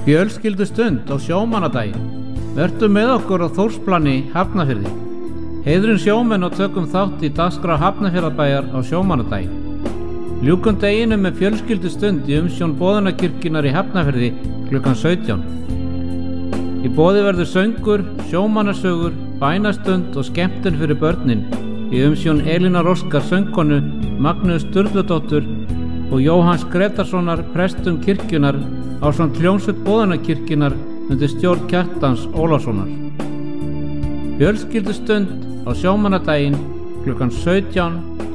Fjölskyldustund á sjómannadaginn. Vertu með okkur á Þórsplani, Hafnarfirði. Heiðrum sjómenn og tökum þátt í dagskrá Hafnarfjarðarbæjar á sjómannadaginn. Ljúkum deginum með fjölskyldustund í umsjón Boðunarkirkjunnar í Hafnarfirði klukkan 17. Í boði verður söngur, sjómannasögur, bænastund og skemmtun fyrir börnin í umsjón Elínar Óskar söngkonu, Magnús Sturludóttur og Jóhanns Gretarssonar prestum kirkjunnar ásamt hljómsveit Boðunarkirkjunnar undir stjórn Kjartans Ólafssonar. Fjölskyldustund á sjómannadaginn klukkan 17